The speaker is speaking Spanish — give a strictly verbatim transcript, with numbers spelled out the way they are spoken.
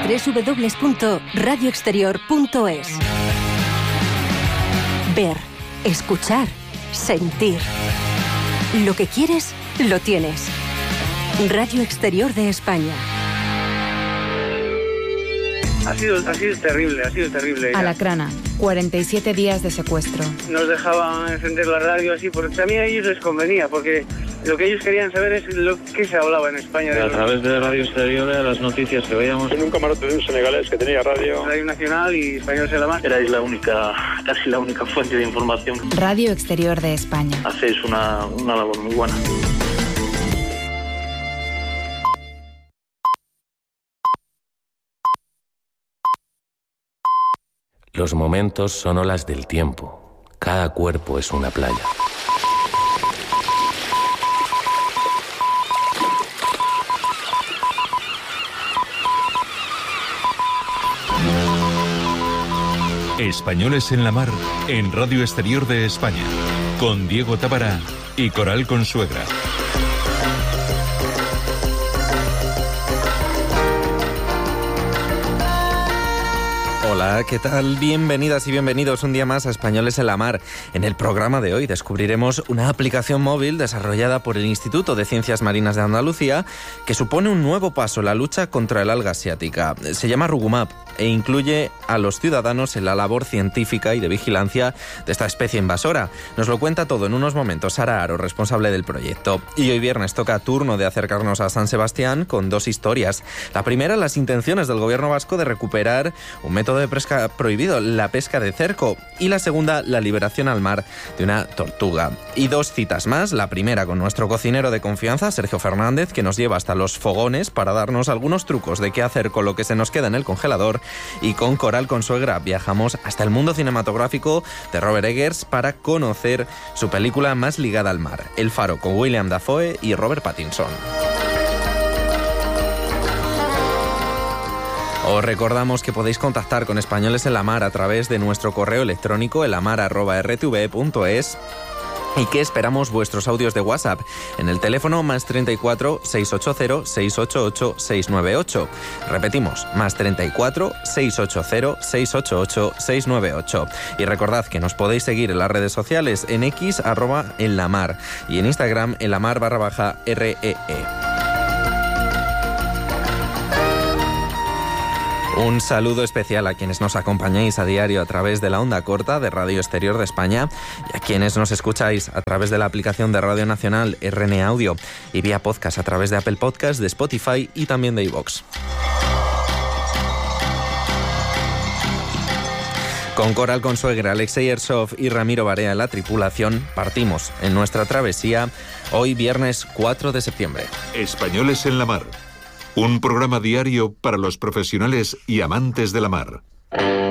doble u doble u doble u punto radio exterior punto es. Ver, escuchar, sentir. Lo que quieres, lo tienes. Radio Exterior de España. Ha sido, ha sido terrible, ha sido terrible. Ya. Alacrana, cuarenta y siete días de secuestro. Nos dejaban encender la radio así, porque también a ellos les convenía, porque lo que ellos querían saber es lo que se hablaba en España. A través de Radio Exterior, de las noticias que veíamos. En un camarote de un senegalés que tenía radio. Radio Nacional y Español en la Mar. Erais la única, casi la única fuente de información. Radio Exterior de España. Hacéis una, una labor muy buena. Los momentos son olas del tiempo. Cada cuerpo es una playa. Españoles en la Mar, en Radio Exterior de España, con Diego Tábara y Coral Consuegra. Hola, ¿qué tal? Bienvenidas y bienvenidos un día más a Españoles en la Mar. En el programa de hoy descubriremos una aplicación móvil desarrollada por el Instituto de Ciencias Marinas de Andalucía que supone un nuevo paso en la lucha contra el alga asiática. Se llama Rugumap e incluye a los ciudadanos en la labor científica y de vigilancia de esta especie invasora. Nos lo cuenta todo en unos momentos Sara Aro, responsable del proyecto. Y hoy viernes toca turno de acercarnos a San Sebastián con dos historias. La primera, las intenciones del gobierno vasco de recuperar un método de pesca prohibido, la pesca de cerco, y la segunda, la liberación al mar de una tortuga. Y dos citas más, la primera con nuestro cocinero de confianza, Sergio Fernández, que nos lleva hasta los fogones para darnos algunos trucos de qué hacer con lo que se nos queda en el congelador, y con Coral Consuegra viajamos hasta el mundo cinematográfico de Robert Eggers para conocer su película más ligada al mar, El Faro, con William Dafoe y Robert Pattinson. Os recordamos que podéis contactar con Españoles en la Mar a través de nuestro correo electrónico elamar arroba r t v punto es y que esperamos vuestros audios de WhatsApp en el teléfono más treinta y cuatro, seiscientos ochenta, seiscientos ochenta y ocho, seiscientos noventa y ocho. Repetimos, más treinta y cuatro, seiscientos ochenta, seiscientos ochenta y ocho, seiscientos noventa y ocho. Y recordad que nos podéis seguir en las redes sociales en X, arroba en la mar, y en Instagram en la mar barra baja R E E. Un saludo especial a quienes nos acompañáis a diario a través de la onda corta de Radio Exterior de España y a quienes nos escucháis a través de la aplicación de Radio Nacional R N Audio y vía podcast a través de Apple Podcast, de Spotify y también de iVoox. Con Coral Consuegra, Alexei Ersov y Ramiro Barea en la tripulación, partimos en nuestra travesía hoy viernes cuatro de septiembre. Españoles en la Mar. Un programa diario para los profesionales y amantes de la mar.